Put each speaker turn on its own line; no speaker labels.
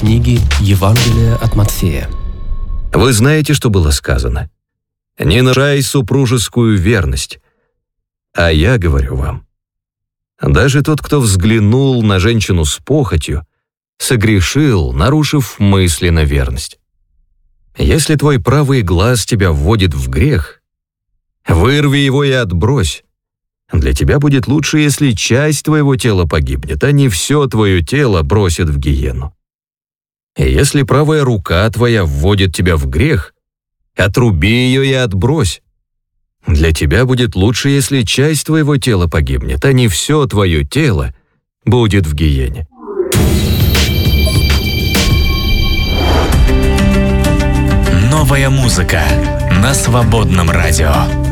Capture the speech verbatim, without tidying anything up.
книги Евангелия от Матфея.
Вы знаете, что было сказано: «Не нарушай супружескую верность». А я говорю вам, даже тот, кто взглянул на женщину с похотью, согрешил, нарушив мысленно верность. Если твой правый глаз тебя вводит в грех, вырви его и отбрось. Для тебя будет лучше, если часть твоего тела погибнет, а не все твое тело бросит в гиену. И если правая рука твоя вводит тебя в грех, отруби ее и отбрось. Для тебя будет лучше, если часть твоего тела погибнет, а не все твое тело будет в гиене.
Новая музыка на Свободном радио.